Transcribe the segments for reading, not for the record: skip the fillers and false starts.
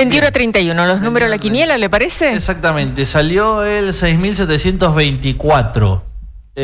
21-31, los números de la quiniela, ¿le parece? Exactamente, salió el 6724.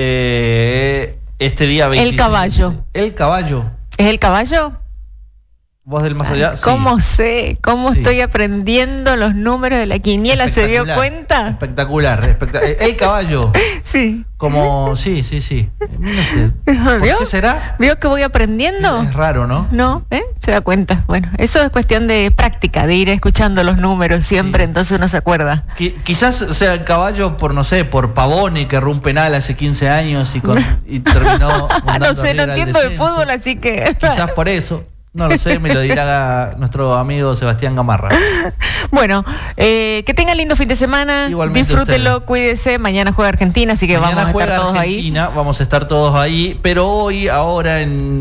Este día 26. El caballo. El caballo. ¿Es el caballo? ¿Vos del más allá? ¿Cómo sé? ¿Cómo Sí. estoy aprendiendo los números de la quiniela? ¿Se dio cuenta? Espectacular. El caballo. Sí. Como, sí. Mire usted. ¿Por ¿Vio? qué será? ¿Vio que voy aprendiendo? Es raro, ¿no? No, se da cuenta. Bueno, eso es cuestión de práctica, de ir escuchando los números siempre, Sí. entonces uno se acuerda. Quizás sea el caballo por, no sé, por Pavone, que erró un penal hace 15 años y terminó. No sé, no entiendo de fútbol, así que. Quizás por eso. No lo sé, me lo dirá nuestro amigo Sebastián Gamarra. Bueno, que tengan lindo fin de semana. Igualmente Disfrútenlo, usted. Cuídese. Mañana juega Argentina, así que Mañana vamos a juega estar todos Argentina, ahí. vamos a estar todos ahí, pero ahora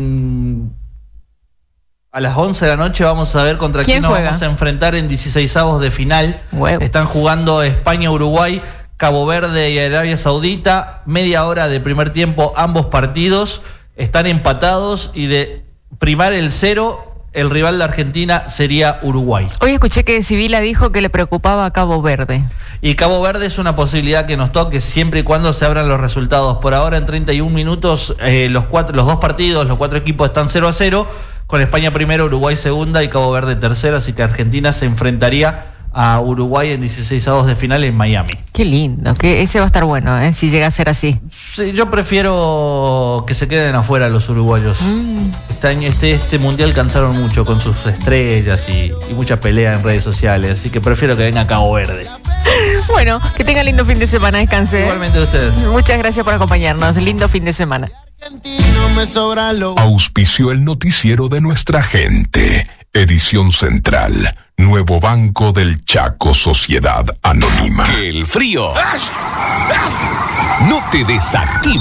a las 11 de la noche vamos a ver contra quién nos juega? vamos a enfrentar en 16avos de final. Huevo. Están jugando España, Uruguay, Cabo Verde y Arabia Saudita. Media hora de primer tiempo, ambos partidos están empatados y de primar el 0, el rival de Argentina sería Uruguay. Hoy escuché que Sibila dijo que le preocupaba a Cabo Verde. Y Cabo Verde es una posibilidad que nos toque siempre y cuando se abran los resultados. Por ahora en 31 minutos los dos partidos, los 4 equipos están 0-0, con España primero, Uruguay segunda y Cabo Verde tercero, así que Argentina se enfrentaría a Uruguay en 16avos de final en Miami. Qué lindo, que ese va a estar bueno, si llega a ser así. Sí, yo prefiero que se queden afuera los uruguayos. Este año, este mundial cansaron mucho con sus estrellas y mucha pelea en redes sociales, así que prefiero que venga Cabo Verde. Bueno, que tenga lindo fin de semana, descanse. Igualmente ustedes. Muchas gracias por acompañarnos, lindo fin de semana. Auspició el noticiero de nuestra gente. Edición Central. Nuevo Banco del Chaco, Sociedad Anónima. El frío no te desactiva.